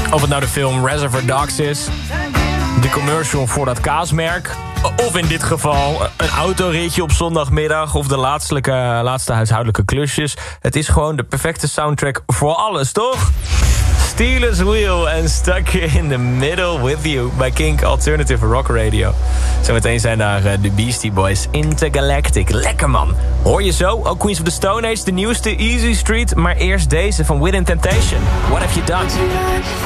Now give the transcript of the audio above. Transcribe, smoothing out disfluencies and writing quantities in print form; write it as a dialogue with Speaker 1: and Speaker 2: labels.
Speaker 1: Of het nou de film Reservoir Dogs is, de commercial voor dat kaasmerk, of in dit geval een autoritje op zondagmiddag of de laatste huishoudelijke klusjes. Het is gewoon de perfecte soundtrack voor alles, toch? Steelers Wheel en Stuck in the Middle with You bij Kink Alternative Rock Radio. Zometeen zijn daar de Beastie Boys, Intergalactic. Lekker man. Hoor je zo? Ook Queens of the Stone Age, de nieuwste Easy Street. Maar eerst deze van Within Temptation. What have you done?